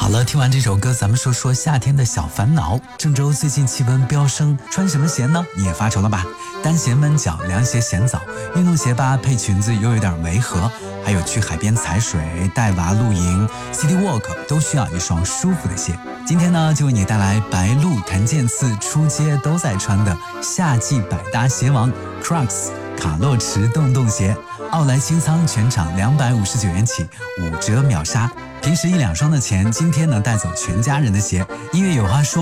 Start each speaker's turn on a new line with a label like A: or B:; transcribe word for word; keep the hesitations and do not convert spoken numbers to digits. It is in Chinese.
A: 好了，听完这首歌，咱们说说夏天的小烦恼。郑州最近气温飙升，穿什么鞋呢？你也发愁了吧？单鞋闷脚，凉鞋嫌早，运动鞋吧配裙子又有点违和，还有去海边踩水、带娃露营、City Walk 都需要一双舒服的鞋。今天呢，就为你带来白鹿、谭健次出街都在穿的夏季百搭鞋王 Crocs 卡洛驰洞洞鞋，奥莱清仓全场两百五十九元起，五折秒杀。平时一两双的钱，今天能带走全家人的鞋。音乐有话说。